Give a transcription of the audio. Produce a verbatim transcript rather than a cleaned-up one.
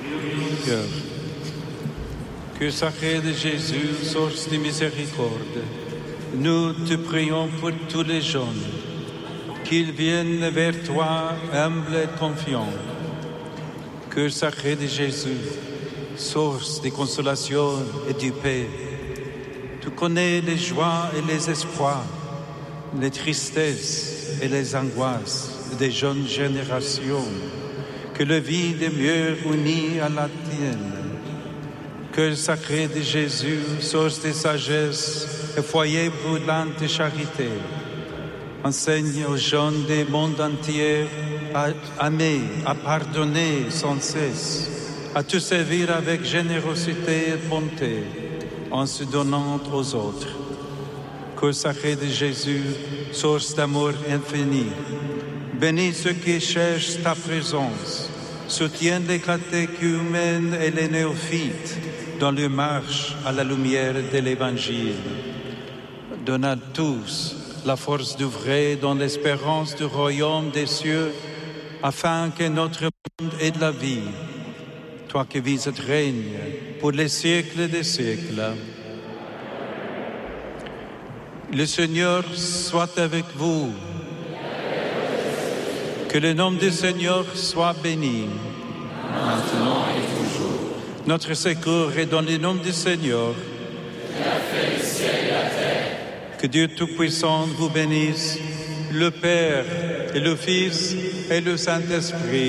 cœur. Que sacré de Jésus, source de miséricorde, nous te prions pour tous les jeunes, qu'ils viennent vers toi humbles et confiants. Que sacré de Jésus, source de consolation et de paix, tu connais les joies et les espoirs, les tristesses et les angoisses des jeunes générations, que le vie de mieux unie à la tienne. Cœur sacré de Jésus, source de sagesse et foyer brûlant de charité, enseigne aux jeunes du monde entier à aimer, à pardonner sans cesse, à te servir avec générosité et bonté, en se donnant aux autres. Cœur sacré de Jésus, source d'amour infini, bénis ceux qui cherchent ta présence, soutiens les catéchumènes et les néophytes dans leur marche à la lumière de l'Évangile. Donne à tous la force d'œuvrer dans l'espérance du royaume des cieux, afin que notre monde ait de la vie. Toi qui vis et règnes pour les siècles des siècles. Le Seigneur soit avec vous. Que le nom du Seigneur soit béni. Maintenant et toujours. Notre secours est dans le nom du Seigneur. Qui a fait le ciel et la terre. Que Dieu Tout-Puissant vous bénisse, le Père et le Fils et le Saint-Esprit.